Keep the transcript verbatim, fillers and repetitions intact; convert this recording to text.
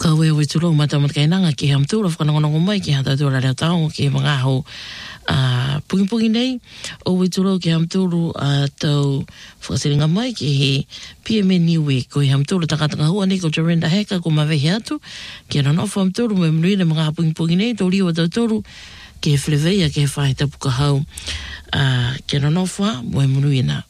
kawe o tulu mata mat kainanga ki ham tulu whanongonongo mai ki hata tula leo tau ki mga ho uh, pungi pungi nei o tulu ki ham tulu uh, tau whakasiringa mai ki he P M N niwe ko ham tulu takatanga hua ni ko Jorenda Heka ko mawehi atu ki ana nofa ham tulu me mnuina mga pungi pungi nei tau liwa tau tulu ki he whleveia ki he whahe tapuka hau uh, ki ana nofa mo mnuina